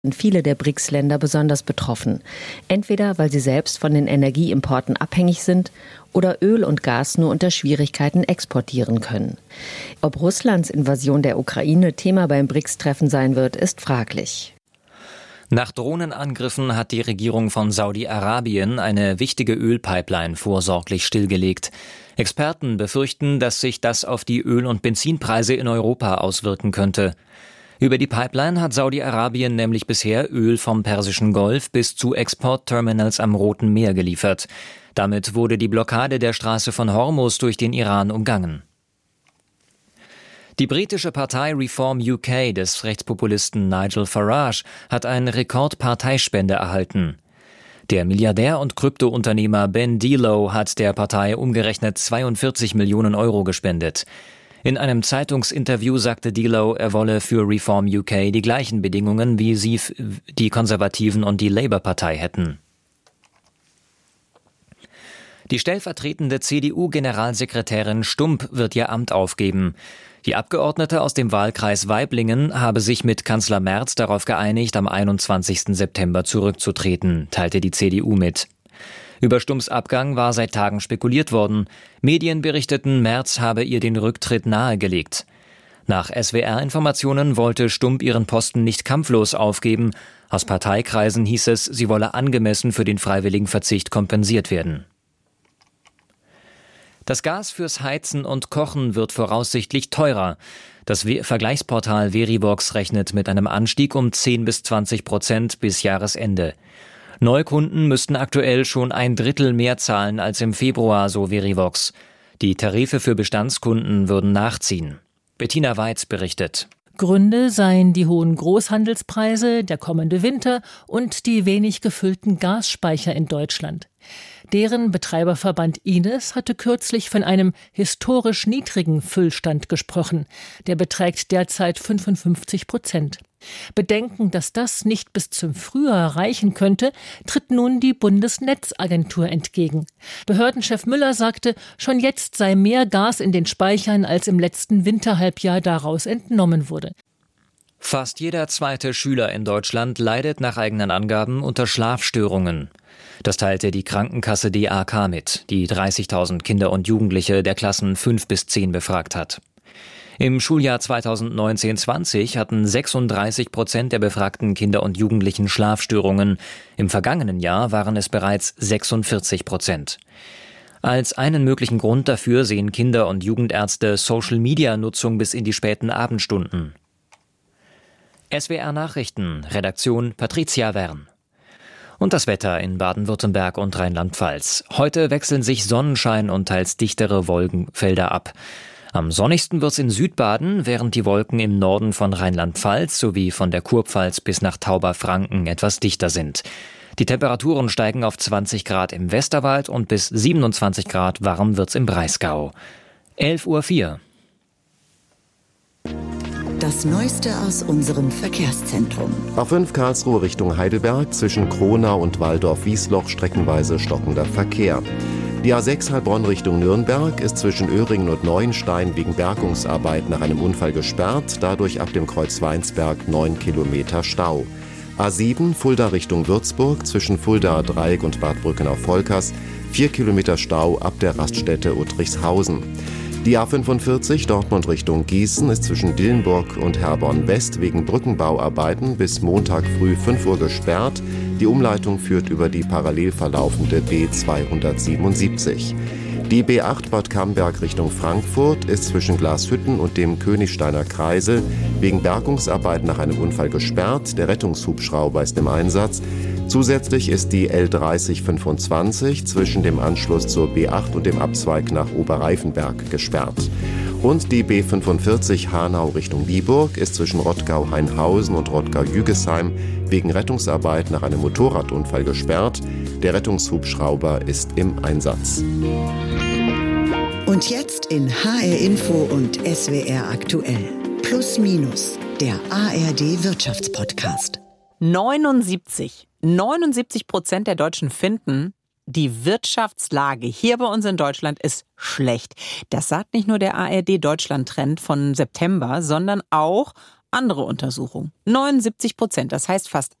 sind viele der BRICS-Länder besonders betroffen. Entweder weil sie selbst von den Energieimporten abhängig sind oder Öl und Gas nur unter Schwierigkeiten exportieren können. Ob Russlands Invasion der Ukraine Thema beim BRICS-Treffen sein wird, ist fraglich. Nach Drohnenangriffen hat die Regierung von Saudi-Arabien eine wichtige Ölpipeline vorsorglich stillgelegt. Experten befürchten, dass sich das auf die Öl- und Benzinpreise in Europa auswirken könnte. Über die Pipeline hat Saudi-Arabien nämlich bisher Öl vom Persischen Golf bis zu Exportterminals am Roten Meer geliefert. Damit wurde die Blockade der Straße von Hormuz durch den Iran umgangen. Die britische Partei Reform UK des Rechtspopulisten Nigel Farage hat eine Rekordparteispende erhalten. Der Milliardär und Kryptounternehmer Ben Delow hat der Partei umgerechnet 42 Millionen Euro gespendet. In einem Zeitungsinterview sagte Delow, er wolle für Reform UK die gleichen Bedingungen, wie sie die Konservativen und die Labour-Partei hätten. Die stellvertretende CDU-Generalsekretärin Stump wird ihr Amt aufgeben. Die Abgeordnete aus dem Wahlkreis Waiblingen habe sich mit Kanzler Merz darauf geeinigt, am 21. September zurückzutreten, teilte die CDU mit. Über Stumps Abgang war seit Tagen spekuliert worden. Medien berichteten, Merz habe ihr den Rücktritt nahegelegt. Nach SWR-Informationen wollte Stump ihren Posten nicht kampflos aufgeben. Aus Parteikreisen hieß es, sie wolle angemessen für den freiwilligen Verzicht kompensiert werden. Das Gas fürs Heizen und Kochen wird voraussichtlich teurer. Das Vergleichsportal Verivox rechnet mit einem Anstieg um 10-20% bis Jahresende. Neukunden müssten aktuell schon 1/3 mehr zahlen als im Februar, so Verivox. Die Tarife für Bestandskunden würden nachziehen. Bettina Weiz berichtet. Gründe seien die hohen Großhandelspreise, der kommende Winter und die wenig gefüllten Gasspeicher in Deutschland. Deren Betreiberverband Ines hatte kürzlich von einem historisch niedrigen Füllstand gesprochen. Der beträgt derzeit 55%. Bedenken, dass das nicht bis zum Frühjahr reichen könnte, tritt nun die Bundesnetzagentur entgegen. Behördenchef Müller sagte, schon jetzt sei mehr Gas in den Speichern, als im letzten Winterhalbjahr daraus entnommen wurde. Fast jeder zweite Schüler in Deutschland leidet nach eigenen Angaben unter Schlafstörungen. Das teilte die Krankenkasse DAK mit, die 30.000 Kinder und Jugendliche der Klassen 5 bis 10 befragt hat. Im Schuljahr 2019/20 hatten 36% der befragten Kinder und Jugendlichen Schlafstörungen. Im vergangenen Jahr waren es bereits 46%. Als einen möglichen Grund dafür sehen Kinder- und Jugendärzte Social-Media-Nutzung bis in die späten Abendstunden. SWR Nachrichten, Redaktion Patricia Wern. Und das Wetter in Baden-Württemberg und Rheinland-Pfalz. Heute wechseln sich Sonnenschein und teils dichtere Wolkenfelder ab. Am sonnigsten wird's in Südbaden, während die Wolken im Norden von Rheinland-Pfalz sowie von der Kurpfalz bis nach Tauberfranken etwas dichter sind. Die Temperaturen steigen auf 20 Grad im Westerwald und bis 27 Grad warm wird's im Breisgau. 11:04 Uhr. Das Neueste aus unserem Verkehrszentrum. A5 Karlsruhe Richtung Heidelberg, zwischen Kronau und Waldorf-Wiesloch streckenweise stockender Verkehr. Die A6 Heilbronn Richtung Nürnberg ist zwischen Öhringen und Neuenstein wegen Bergungsarbeit nach einem Unfall gesperrt, dadurch ab dem Kreuz Weinsberg 9 Kilometer Stau. A7 Fulda Richtung Würzburg, zwischen Fuldaer Dreieck und Bad Brücken auf Volkers 4 Kilometer Stau ab der Raststätte Uttrichshausen. Die A45 Dortmund Richtung Gießen ist zwischen Dillenburg und Herborn West wegen Brückenbauarbeiten bis Montag früh 5 Uhr gesperrt. Die Umleitung führt über die parallel verlaufende B277. Die B8 Bad Camberg Richtung Frankfurt ist zwischen Glashütten und dem Königsteiner Kreisel wegen Bergungsarbeit nach einem Unfall gesperrt. Der Rettungshubschrauber ist im Einsatz. Zusätzlich ist die L3025 zwischen dem Anschluss zur B8 und dem Abzweig nach Oberreifenberg gesperrt. Und die B45 Hanau Richtung Dieburg ist zwischen Rottgau-Hainhausen und Rottgau-Jügesheim wegen Rettungsarbeit nach einem Motorradunfall gesperrt. Der Rettungshubschrauber ist im Einsatz. Und jetzt in HR Info und SWR aktuell. Plus Minus, der ARD Wirtschaftspodcast. 79% der Deutschen finden, die Wirtschaftslage hier bei uns in Deutschland ist schlecht. Das sagt nicht nur der ARD Deutschland-Trend von September, sondern auch Andere Untersuchung. 79%, das heißt fast